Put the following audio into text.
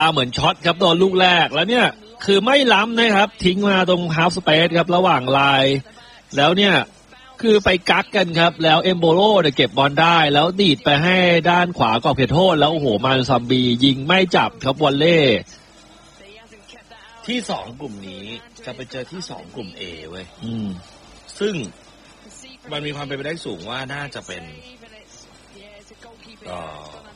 เหมือนช็อตครับโดนลูกแรกแล้วเนี่ยคือไม่ล้ำนะครับทิ้งมาตรงฮาล์ฟสเปซครับระหว่างไลน์แล้วเนี่ยคือไปกักกันครับแล้วเอมโบโลเนี่ยเก็บบอลได้แล้วดีดไปให้ด้านขวากรอบเขตโทษแล้วโอ้โหมาซัมบียิงไม่จับครับวอลเล่ที่2กลุ่มนี้จะไปเจอที่2กลุ่ม A เว้ยซึ่งมันมีความเป็นไปได้สูงว่าน่าจะเป็น